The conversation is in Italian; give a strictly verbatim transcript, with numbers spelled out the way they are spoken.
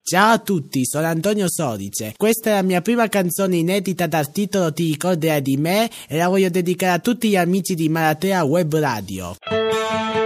Ciao a tutti, sono Antonio Sorice. Questa è la mia prima canzone inedita dal titolo Ti ricorderai di me e la voglio dedicare a tutti gli amici di Maratea Web Radio.